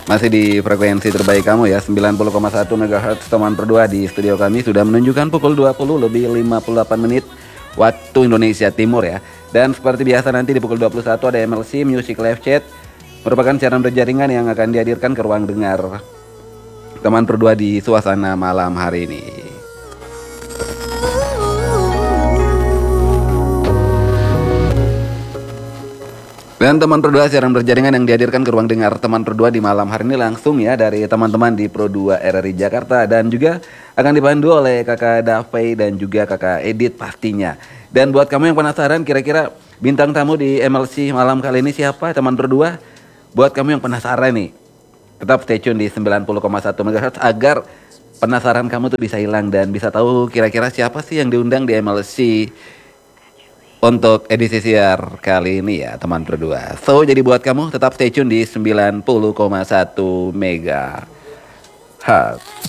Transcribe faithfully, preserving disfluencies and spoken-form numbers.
Masih di frekuensi terbaik kamu ya, sembilan puluh koma satu megahertz teman berdua. Di studio kami sudah menunjukkan pukul dua puluh lebih lima puluh delapan menit waktu Indonesia Timur ya. Dan seperti biasa nanti di pukul dua puluh satu ada M L C Music Live Chat, merupakan siaran berjaringan yang akan dihadirkan ke ruang dengar teman berdua di suasana malam hari ini. Dan teman berdua siaran berjaringan yang dihadirkan ke ruang dengar teman berdua di malam hari ini langsung ya dari teman-teman di Pro dua R R I Jakarta, dan juga akan dipandu oleh kakak Davey dan juga kakak Edit pastinya. Dan buat kamu yang penasaran kira-kira bintang tamu di M L C malam kali ini siapa teman berdua? Buat kamu yang penasaran nih, tetap stay tune di sembilan puluh koma satu megahertz agar penasaran kamu tuh bisa hilang dan bisa tahu kira-kira siapa sih yang diundang di M L C untuk edisi siar kali ini ya teman berdua. So jadi buat kamu tetap stay tune di sembilan puluh koma satu megahertz.